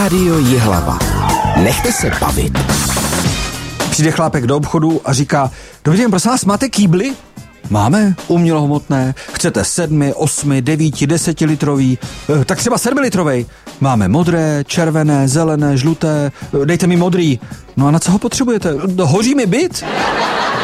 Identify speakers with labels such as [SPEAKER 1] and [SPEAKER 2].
[SPEAKER 1] Rádio Jihlava. Nechte se bavit.
[SPEAKER 2] Přijde chlápek do obchodu a říká: dobrý den, prosím vás, máte kýbly? Máme umělohmotné. Chcete 7, 8, 9, 10 litrový? Tak třeba 7 litrovej. Máme modré, červené, zelené, žluté. Dejte mi modrý. No a na co ho potřebujete? Hoří mi byt?